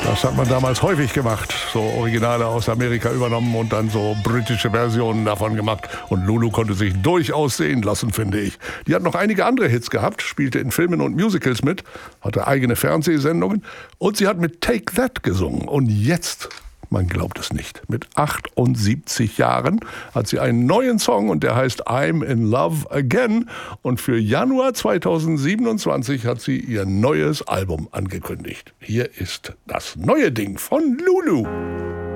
Das hat man damals häufig gemacht. So Originale aus Amerika übernommen und dann so britische Versionen davon gemacht. Und Lulu konnte sich durchaus sehen lassen, finde ich. Die hat noch einige andere Hits gehabt, spielte in Filmen und Musicals mit, hatte eigene Fernsehsendungen und sie hat mit Take That gesungen. Und jetzt, man glaubt es nicht, mit 78 Jahren hat sie einen neuen Song und der heißt I'm in Love Again. Und für Januar 2027 hat sie ihr neues Album angekündigt. Hier ist das neue Ding von Lulu.